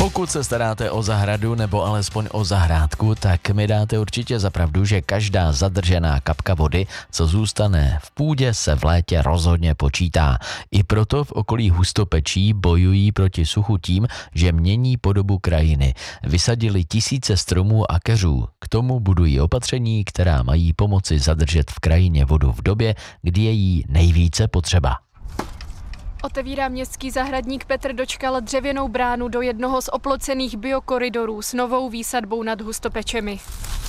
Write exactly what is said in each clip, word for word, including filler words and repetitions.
Pokud se staráte o zahradu nebo alespoň o zahrádku, tak mi dáte určitě za pravdu, že každá zadržená kapka vody, co zůstane v půdě, se v létě rozhodně počítá. I proto v okolí Hustopečí bojují proti suchu tím, že mění podobu krajiny. Vysadili tisíce stromů a keřů. K tomu budují opatření, která mají pomoci zadržet v krajině vodu v době, kdy je jí nejvíce potřeba. Otevírá městský zahradník Petr Dočkal dřevěnou bránu do jednoho z oplocených biokoridorů s novou výsadbou nad Hustopečemi.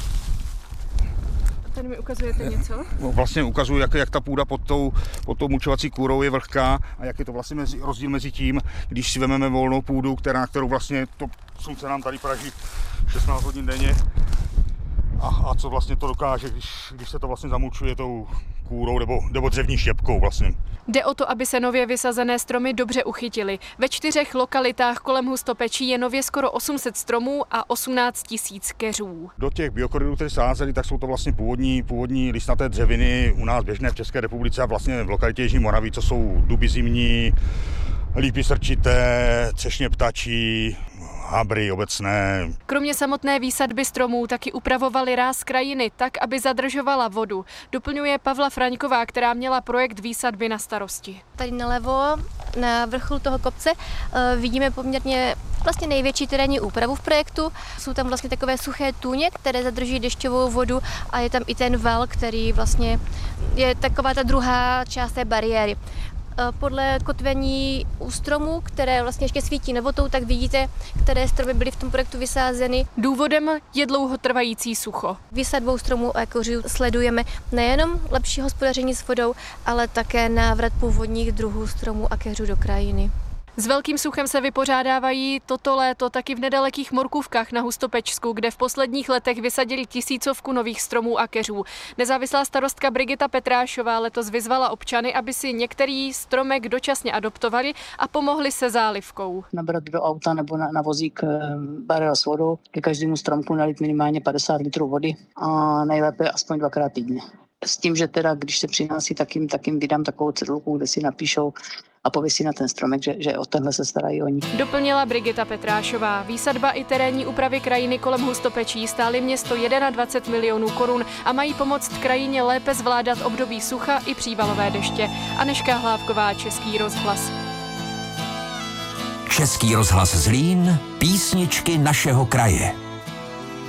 A tady mi ukazujete něco? No, vlastně ukazuju, jak, jak ta půda pod tou, pod tou mulčovací kůrou je vlhká a jak je to vlastně mezi, rozdíl mezi tím, když si vezmeme volnou půdu, která, kterou vlastně to slunce nám tady praží šestnáct hodin denně. A, a co vlastně to dokáže, když, když se to vlastně zamulčuje tou kůrou nebo, nebo dřevní štěpkou vlastně. Jde o to, aby se nově vysazené stromy dobře uchytily. Ve čtyřech lokalitách kolem Hustopečí je nově skoro osm set stromů a osmnáct tisíc keřů. Do těch biokoridorů, které sázeli, tak jsou to vlastně původní, původní listnaté dřeviny u nás běžné v České republice a vlastně v lokalitě Jižní Moravy, co jsou duby zimní, lípy srčité, třešně ptačí, habry obecné. Kromě samotné výsadby stromů taky upravovali ráz krajiny tak, aby zadržovala vodu. Doplňuje Pavla Fraňková, která měla projekt výsadby na starosti. Tady nalevo, na vrcholu toho kopce, vidíme poměrně vlastně největší terénní úpravu v projektu. Jsou tam vlastně takové suché tůně, které zadržují dešťovou vodu a je tam i ten val, který vlastně je taková ta druhá část té bariéry. Podle kotvení u stromů, které vlastně ještě svítí novotou, tak vidíte, které stromy byly v tom projektu vysázeny. Důvodem je dlouhotrvající sucho. Výsadbou stromů a keřů sledujeme nejenom lepší hospodaření s vodou, ale také návrat původních druhů stromů a keřů do krajiny. S velkým suchem se vypořádávají toto léto taky v nedalekých Morkůvkách na Hustopečsku, kde v posledních letech vysadili tisícovku nových stromů a keřů. Nezávislá starostka Brigita Petrášová letos vyzvala občany, aby si některý stromek dočasně adoptovali a pomohli se zálivkou. Nabrat do auta nebo na, na vozík barel s vodou, ke každému stromku nalit minimálně padesát litrů vody a nejlépe aspoň dvakrát týdně. S tím, že teda, když se přihlásí, tak jim, tak jim vydám takovou cedulku, kde si napíšou a pověsí na ten stromek, že, že o tenhle se starají oni. Doplnila Brigita Petrášová. Výsadba i terénní úpravy krajiny kolem Hustopečí stály město dvacet jedna milionů korun a mají pomoct krajině lépe zvládat období sucha i přívalové deště. Anežka Hlávková, Český rozhlas. Český rozhlas Zlín, písničky našeho kraje.